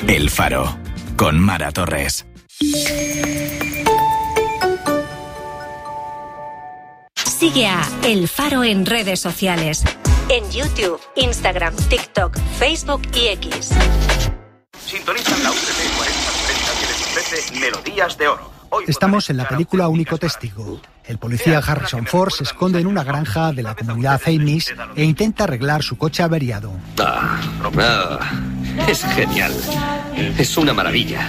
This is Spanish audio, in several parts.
El Faro, con Mara Torres. Sigue a El Faro en redes sociales. En YouTube, Instagram, TikTok, Facebook y X. Sintonizan la UTV 4030 que les ofrece Melodías de Oro. Estamos en la película Único Testigo. El policía Harrison Ford se esconde en una granja de la comunidad Amish e intenta arreglar su coche averiado. Es genial. Es una maravilla.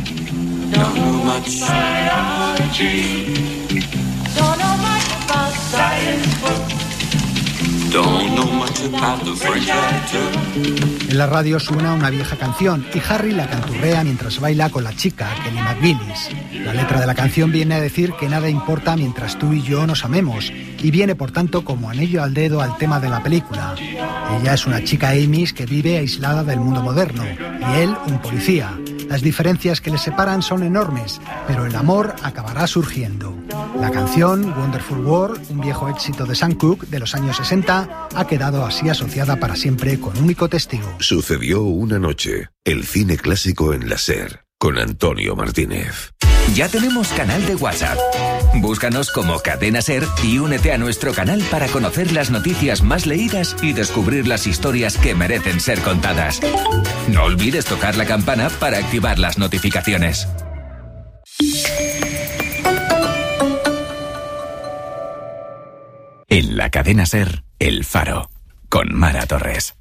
En la radio suena una vieja canción y Harry la canturrea mientras baila con la chica, Kelly McGillis. La letra de la canción viene a decir que nada importa mientras tú y yo nos amemos, y viene por tanto como anillo al dedo al tema de la película. Ella es una chica Amish que vive aislada del mundo moderno, y él un policía. Las diferencias que les separan son enormes, pero el amor acabará surgiendo. La canción Wonderful World, un viejo éxito de Sam Cooke de los años 60, ha quedado así asociada para siempre con Único Testigo. Sucedió una noche, el cine clásico en la SER, con Antonio Martínez. Ya tenemos canal de WhatsApp. Búscanos como Cadena SER y únete a nuestro canal para conocer las noticias más leídas y descubrir las historias que merecen ser contadas. No olvides tocar la campana para activar las notificaciones. En la Cadena SER, El Faro, con Mara Torres.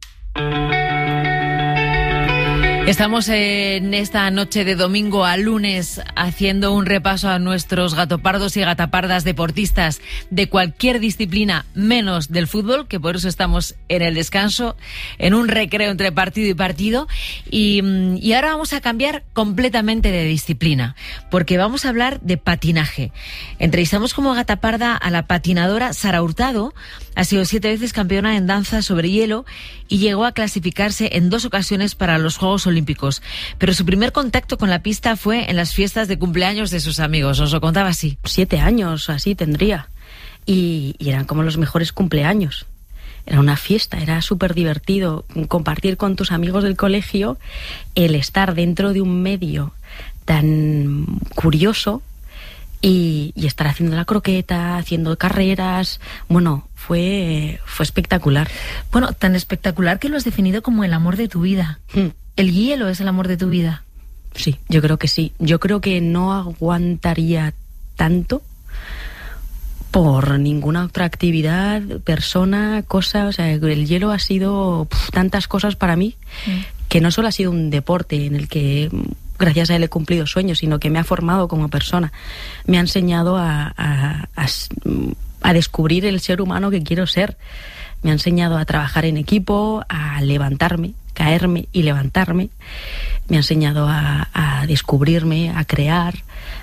Estamos en esta noche de domingo a lunes haciendo un repaso a nuestros gatopardos y gatapardas deportistas de cualquier disciplina menos del fútbol, que por eso estamos en el descanso, en un recreo entre partido y partido. Y ahora vamos a cambiar completamente de disciplina, porque vamos a hablar de patinaje. Entrevistamos como gataparda a la patinadora Sara Hurtado. Ha sido 7 veces campeona en danza sobre hielo y llegó a clasificarse en 2 ocasiones para los Juegos Olímpicos. Pero su primer contacto con la pista fue en las fiestas de cumpleaños de sus amigos. Nos lo contaba así. 7 años, así tendría. Y eran como los mejores cumpleaños. Era una fiesta, era súper divertido compartir con tus amigos del colegio el estar dentro de un medio tan curioso y estar haciendo la croqueta, haciendo carreras. Bueno, fue espectacular. Bueno, tan espectacular que lo has definido como el amor de tu vida. ¿El hielo es el amor de tu vida? Sí, yo creo que sí. Yo creo que no aguantaría tanto por ninguna otra actividad, persona, cosa. O sea, el hielo ha sido tantas cosas para mí, que no solo ha sido un deporte en el que gracias a él he cumplido sueños, sino que me ha formado como persona. Me ha enseñado a descubrir el ser humano que quiero ser. Me ha enseñado a trabajar en equipo, a levantarme, caerme y levantarme. Me ha enseñado a descubrirme, a crear,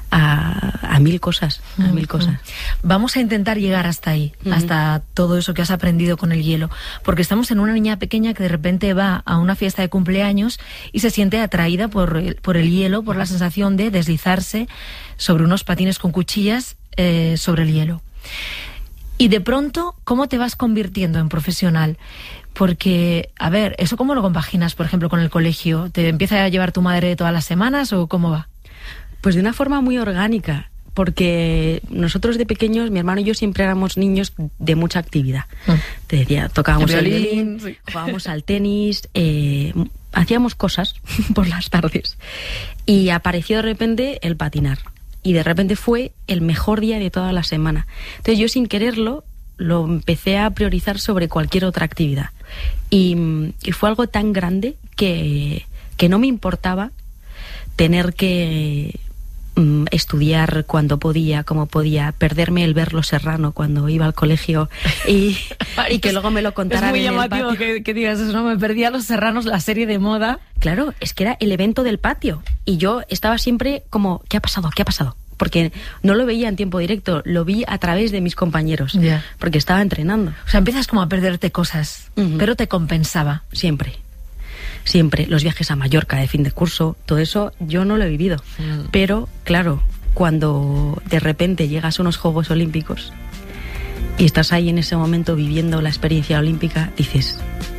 a mil cosas, a mil cosas. Vamos a intentar llegar hasta ahí, hasta todo eso que has aprendido con el hielo, porque estamos en una niña pequeña que de repente va a una fiesta de cumpleaños y se siente atraída por el hielo, por la sensación de deslizarse sobre unos patines con cuchillas sobre el hielo. Y de pronto, ¿cómo te vas convirtiendo en profesional? Porque, a ver, ¿eso cómo lo compaginas, por ejemplo, con el colegio? ¿Te empieza a llevar tu madre todas las semanas o cómo va? Pues de una forma muy orgánica, porque nosotros de pequeños, mi hermano y yo siempre éramos niños de mucha actividad. Te decía, tocábamos el violín, sí, jugábamos al tenis, hacíamos cosas por las tardes. Y apareció de repente el patinar. Y de repente fue el mejor día de toda la semana. Entonces yo sin quererlo lo empecé a priorizar sobre cualquier otra actividad. Y fue algo tan grande que no me importaba tener que estudiar cuando podía, como podía, perderme el ver Los Serrano cuando iba al colegio y que luego me lo contaran. Es muy llamativo que digas eso, ¿no? Me perdía Los Serranos, la serie de moda. Claro, es que era el evento del patio y yo estaba siempre como, ¿qué ha pasado? ¿Qué ha pasado? Porque no lo veía en tiempo directo, lo vi a través de mis compañeros, porque estaba entrenando. O sea, empiezas como a perderte cosas, pero te compensaba. Siempre, los viajes a Mallorca de fin de curso, todo eso yo no lo he vivido. Pero, claro, cuando de repente llegas a unos Juegos Olímpicos y estás ahí en ese momento viviendo la experiencia olímpica, dices,